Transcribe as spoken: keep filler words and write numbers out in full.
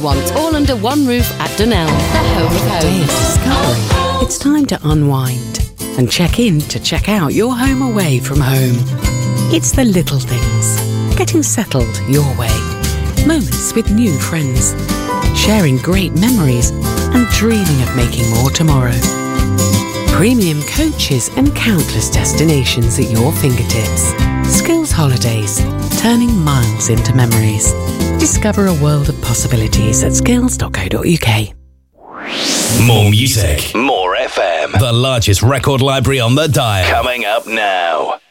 want, all under one roof at Dunelm, the home of home. Day of discovery. It's time to unwind and check in to check out your home away from home. It's the little things. Getting settled your way. Moments with new friends. Sharing great memories and dreaming of making more tomorrow. Premium coaches and countless destinations at your fingertips. Skills Holidays, turning miles into memories. Discover a world of possibilities at skills dot co dot uk. More music, more F M. The largest record library on the dial. Coming up now.